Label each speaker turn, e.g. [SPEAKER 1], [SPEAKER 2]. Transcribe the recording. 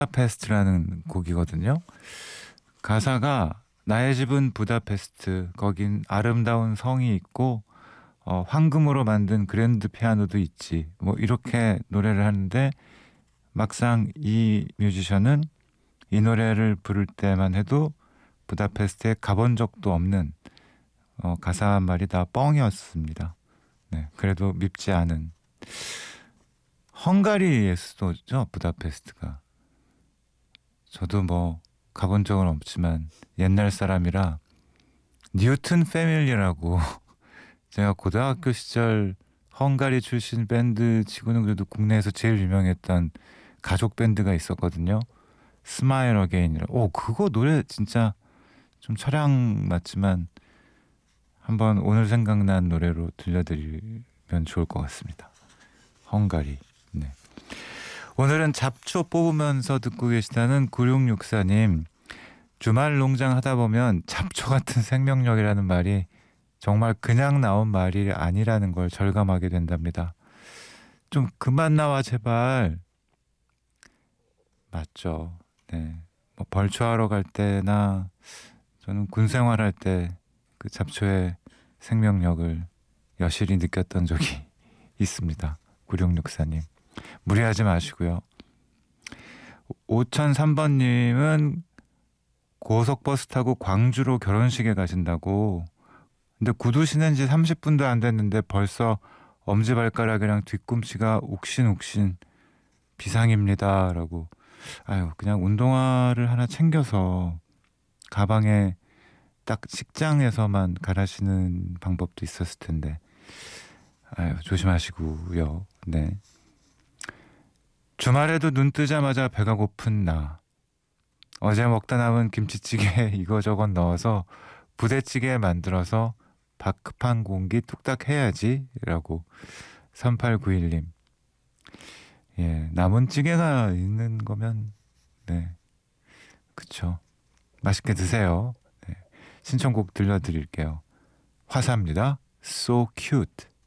[SPEAKER 1] 부다페스트라는 곡이거든요. 가사가 나의 집은 부다페스트, 거긴 아름다운 성이 있고 황금으로 만든 그랜드 피아노도 있지. 뭐 이렇게 노래를 하는데 막상 이 뮤지션은 이 노래를 부를 때만 해도 부다페스트에 가본 적도 없는 가사 한 말이 다 뻥이었습니다. 네, 그래도 밉지 않은 헝가리의 수도죠, 부다페스트가. 저도 뭐 가본 적은 없지만 옛날 사람이라 뉴튼 패밀리라고 제가 고등학교 시절 헝가리 출신 밴드 치고는 그래도 국내에서 제일 유명했던 가족 밴드가 있었거든요. 스마일 어게인이라. 오, 그거 노래 진짜 좀 철양 맞지만 한번 오늘 생각난 노래로 들려드리면 좋을 것 같습니다. 헝가리. 네. 오늘은 잡초 뽑으면서 듣고 계시다는 9664님. 주말 농장 하다 보면 잡초 같은 생명력이라는 말이 정말 그냥 나온 말이 아니라는 걸 절감하게 된답니다. 좀 그만 나와 제발. 맞죠. 네. 뭐 벌초하러 갈 때나 저는 군 생활할 때 그 잡초의 생명력을 여실히 느꼈던 적이 있습니다. 9664님. 무리하지 마시고요. 5003번님은 고속버스 타고 광주로 결혼식에 가신다고. 근데 구두 신은 지 30분도 안 됐는데 벌써 엄지발가락이랑 뒤꿈치가 욱신욱신 비상입니다. 라고. 아유, 그냥 운동화를 하나 챙겨서 가방에 딱 식장에서만 갈아 신는 방법도 있었을 텐데. 아유, 조심하시고요. 네. 주말에도 눈 뜨자마자 배가 고픈 나. 어제 먹다 남은 김치찌개에 이거저것 넣어서 부대찌개 만들어서 밥 급한 공기 뚝딱 해야지 라고. 3891님. 예, 남은 찌개가 있는 거면 네, 그쵸. 맛있게 드세요. 네, 신청곡 들려드릴게요. 화사입니다. So cute.